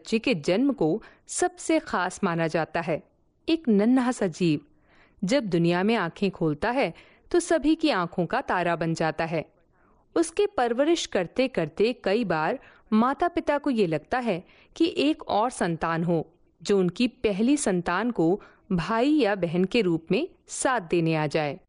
बच्चे के जन्म को सबसे खास माना जाता है। एक नन्हा सा जीव जब दुनिया में आंखें खोलता है तो सभी की आंखों का तारा बन जाता है। उसकी परवरिश करते करते कई बार माता पिता को ये लगता है कि एक और संतान हो जो उनकी पहली संतान को भाई या बहन के रूप में साथ देने आ जाए।